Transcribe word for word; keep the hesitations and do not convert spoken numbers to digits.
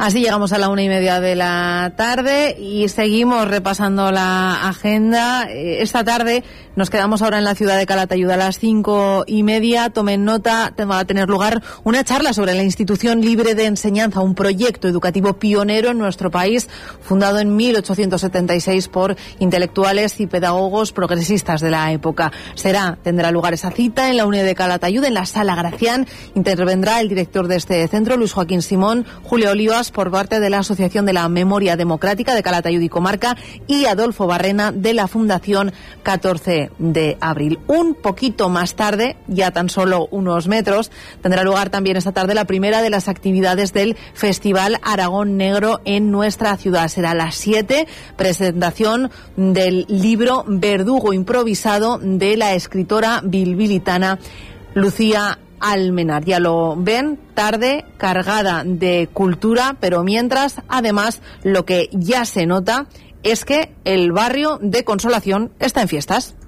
Así llegamos a la una y media de la tarde y seguimos repasando la agenda. Esta tarde nos quedamos ahora en la ciudad de Calatayud a las cinco y media. Tomen nota, va a tener lugar una charla sobre la Institución Libre de Enseñanza, un proyecto educativo pionero en nuestro país, fundado en mil ochocientos setenta y seis por intelectuales y pedagogos progresistas de la época. Será, tendrá lugar esa cita en la UNED de Calatayud, en la Sala Gracián. Intervendrá el director de este centro, Luis Joaquín Simón, Julio Olivas, por parte de la Asociación de la Memoria Democrática de Calatayud y Comarca, y Adolfo Barrena, de la Fundación catorce de abril. Un poquito más tarde, ya tan solo unos metros, tendrá lugar también esta tarde la primera de las actividades del Festival Aragón Negro en nuestra ciudad. Será a las siete, presentación del libro Verdugo improvisado de la escritora bilbilitana Lucía Almenar. Ya lo ven, tarde cargada de cultura, pero mientras, además, lo que ya se nota es que el barrio de Consolación está en fiestas.